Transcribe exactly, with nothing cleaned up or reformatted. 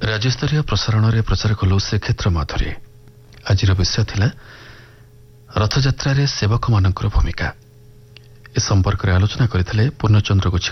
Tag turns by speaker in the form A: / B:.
A: राज्यस्तरीय प्रसारण में प्रचार कलु श्रीक्षेत्र माधुरी। आज विषय थिला रथयात्रा सेवक मानकर भूमिका। ए संपर्क में आलोचना करथिले पूर्णचंद्र गुच्छी।